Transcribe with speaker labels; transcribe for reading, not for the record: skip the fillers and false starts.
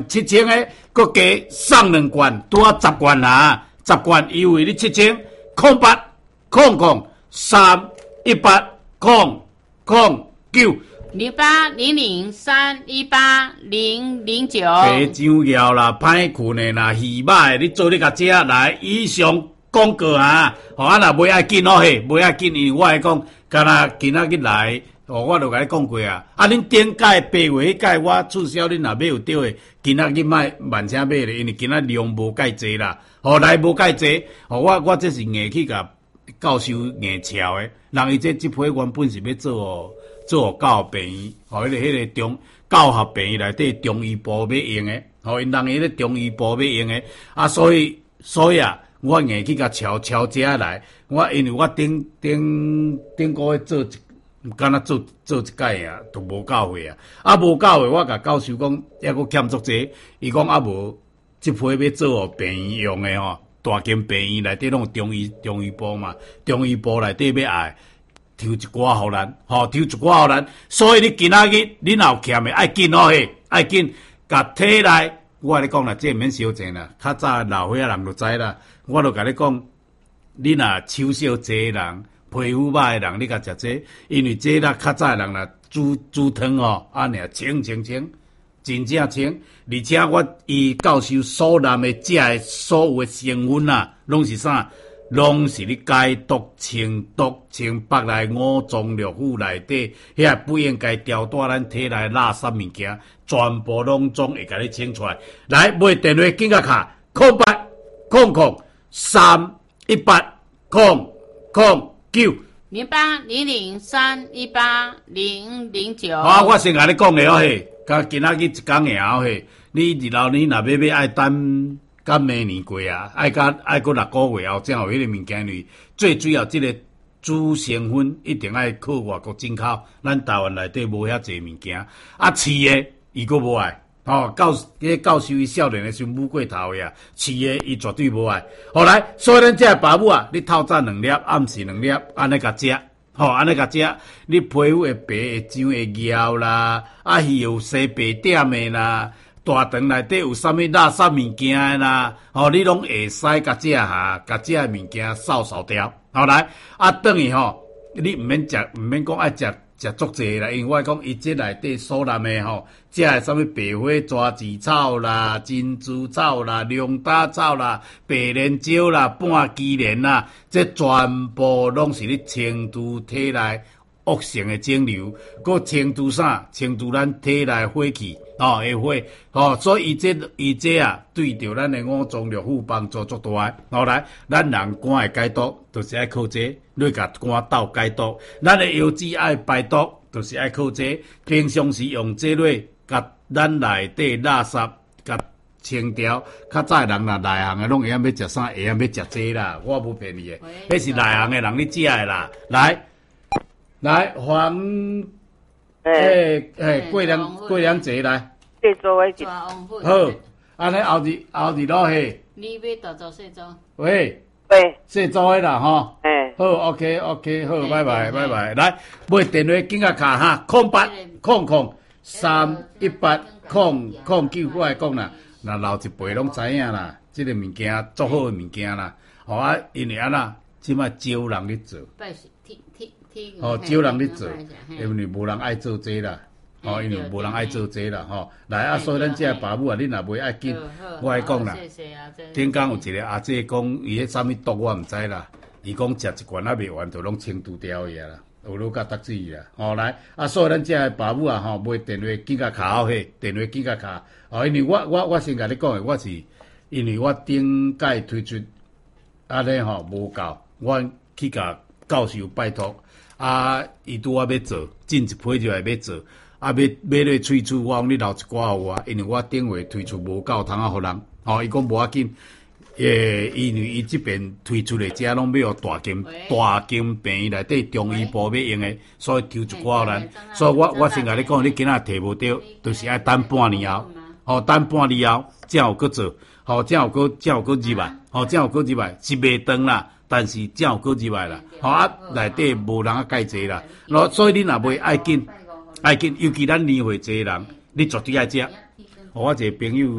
Speaker 1: 7000个，搁加送2罐，拄啊10罐啦，10罐优惠你7000，080030180009。
Speaker 2: 0800318009。
Speaker 1: 白酱料啦，歹困的啦，鱼肉的，你做你甲食来。以上广告啊，啊若袂爱紧哦嘿，袂爱紧，因为我来讲，敢若今仔日来，我就甲你讲过啊。啊，恁顶届8月迄届我促销，恁若买有对的，今仔日卖慢请买咧，因为今仔量无介济啦，来无介济，我这是硬去甲教授硬桥的，人伊这批原本是要做教育病院，迄个教学病院内底中医部要用的，因人迄个中医部要用的，啊，所以啊，我硬去甲敲遮来，因为我顶个月做敢若做一届啊，都无够岁啊，无够岁，我甲教授讲，还佫欠足济，伊讲无，这批要做病院用的大间病院内底拢中医部嘛，中医部内底要爱。抽一寡互咱，抽一寡互咱，所以你今仔日你若有欠的，爱紧哦嘿，爱紧，甲体内，我甲你讲啦，这免小钱啦，较早老岁仔人就知啦，我就甲你讲，你若手小济的人，皮肤歹的人，你甲食这，因为这啦较早的人啦，煮汤安尼清，真正清，而且我教授所含的食的所有的成分啊，拢是啥？拢是你解毒、清北内五脏六腑内底，遐不应该调带咱体内垃圾物件，全部拢总会甲你清出来。来，买电话紧甲卡0800318009。
Speaker 2: 0800318009。
Speaker 1: 好，我先甲你讲个嘿，甲今仔日一讲个嘿，你日后你若要爱等。到明年过啊，爱过6个月后，才有迄个物件哩。最主要，这个主成分一定爱靠外国进口，咱台湾内底无遐济物件。啊，饲的伊佫无爱，教授伊少年的时母过头呀，饲的伊绝对无爱。后来，所以咱这爸母啊，你透早2粒，暗时2粒，安尼甲食。安尼甲食，你皮肤会白，会痒，会痒啦，有洗白点的啦。大肠内底有啥物垃圾物件的啦，你拢会使甲这物件扫掉。好来，等于你毋免讲爱食足济啦，因为我讲伊这内底所含的食的啥物白花蛇子草啦、珍珠草啦、龙胆草啦、白莲椒啦、半枝莲啦，这全部拢是你清除体内恶性的肿瘤，佮清除啥？清除咱体内火气。会火，所以伊这啊，对着咱的五脏六腑帮助足大。来，咱人肝会解毒，就是爱靠这，你甲肝斗解毒。咱的腰子爱排毒，就是爱靠这。平常时用这类，甲咱内底垃圾甲清掉。较早人啦，内行的拢会晓食啥，会晓食这啦。我无骗你的，迄是内行的人你食的啦。来，黄。过两节来。
Speaker 3: 这做位置。
Speaker 1: 好，安尼后日落去。
Speaker 2: 你要大做细做？
Speaker 1: 喂，细做的啦吼。好 ，OK， 好，拜拜。来，买电话紧甲卡哈，0800318009，我来讲啦。那老一辈拢知影啦，这个物件足好的物件啦。因为安那，即摆招人咧做。招人咧做，因为无人爱做这啦，因为无人爱做这啦，来所以咱这爸母啊，你若袂爱紧，我来讲啦。顶工有一个阿姐讲，伊迄啥物毒我毋知啦，伊讲食一罐未完，就拢清除掉去啦，有落甲得水啦。来所以咱这爸母啊，买电话紧甲卡电话紧甲卡。因为我先甲你讲的，我是因为我顶届推出安尼无够，我去甲教授拜托。伊拄我要做，进一批就来要做，要落喙齿，我讲你留一寡互我，因为我顶月推出无够通互人，伊讲无要紧，因为伊这边推出的遮拢要大间病院内底中医部要用的，所以抽一寡互咱，所以我先甲你讲，你今仔摕无着，就是爱等半年后，等半年后才有搁做，才有搁入来，才有搁入来，是袂长啦。但是才有搁入来啦，内底无人介济啦，所以你若袂爱紧，尤其咱年岁济人，你绝对爱食， 互我一个朋友。